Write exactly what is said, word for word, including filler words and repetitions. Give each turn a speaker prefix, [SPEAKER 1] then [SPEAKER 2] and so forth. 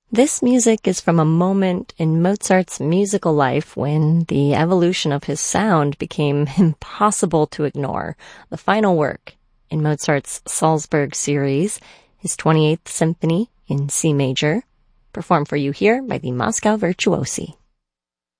[SPEAKER 1] This music is from a moment in Mozart's musical life when the evolution of his sound became impossible to ignore. The final work in Mozart's Salzburg series, his twenty-eighth Symphony in C major, performed for you here by the Moscow Virtuosi.